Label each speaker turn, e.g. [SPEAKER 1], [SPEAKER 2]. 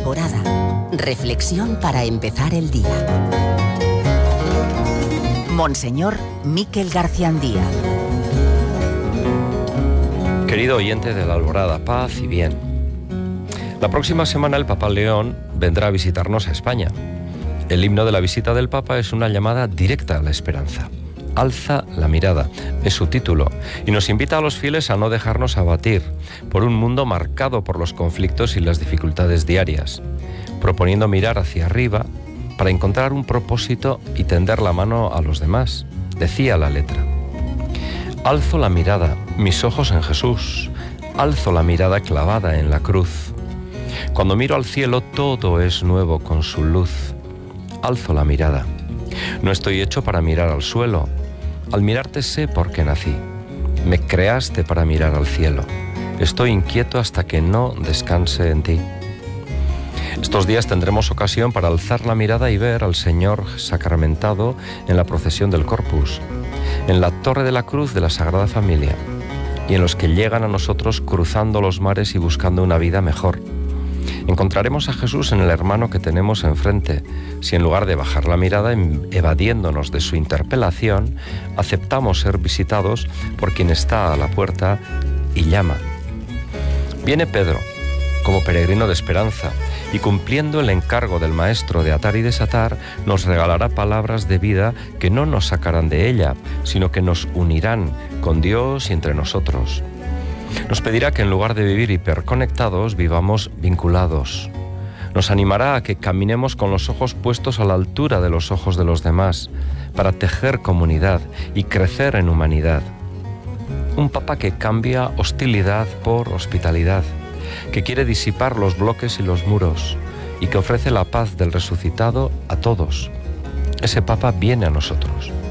[SPEAKER 1] Alborada. Reflexión para empezar el día. Monseñor Miquel Garciandía.
[SPEAKER 2] Querido oyente de la Alborada, paz y bien. La próxima semana el Papa León vendrá a visitarnos a España. El himno de la visita del Papa es una llamada directa a la esperanza. Alza la mirada, es su título, y nos invita a los fieles a no dejarnos abatir por un mundo marcado por los conflictos y las dificultades diarias, proponiendo mirar hacia arriba para encontrar un propósito y tender la mano a los demás, decía la letra. Alzo la mirada, mis ojos en Jesús, alzo la mirada clavada en la cruz. Cuando miro al cielo todo es nuevo con su luz. Alzo la mirada. No estoy hecho para mirar al suelo. Al mirarte sé por qué nací. Me creaste para mirar al cielo. Estoy inquieto hasta que no descanse en ti. Estos días tendremos ocasión para alzar la mirada y ver al Señor sacramentado en la procesión del Corpus, en la Torre de la Cruz de la Sagrada Familia, y en los que llegan a nosotros cruzando los mares y buscando una vida mejor. Encontraremos a Jesús en el hermano que tenemos enfrente, si en lugar de bajar la mirada evadiéndonos de su interpelación, aceptamos ser visitados por quien está a la puerta y llama. Viene Pedro, como peregrino de esperanza, y cumpliendo el encargo del Maestro de atar y desatar, nos regalará palabras de vida que no nos sacarán de ella, sino que nos unirán con Dios y entre nosotros. Nos pedirá que en lugar de vivir hiperconectados, vivamos vinculados. Nos animará a que caminemos con los ojos puestos a la altura de los ojos de los demás, para tejer comunidad y crecer en humanidad. Un Papa que cambia hostilidad por hospitalidad, que quiere disipar los bloques y los muros, y que ofrece la paz del resucitado a todos. Ese Papa viene a nosotros.